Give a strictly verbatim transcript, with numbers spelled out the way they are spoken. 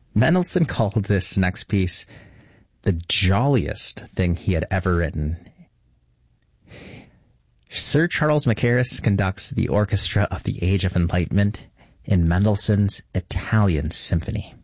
Mendelssohn called this next piece the jolliest thing he had ever written. Sir Charles Mackerras conducts the orchestra of the Age of Enlightenment in Mendelssohn's Italian Symphony.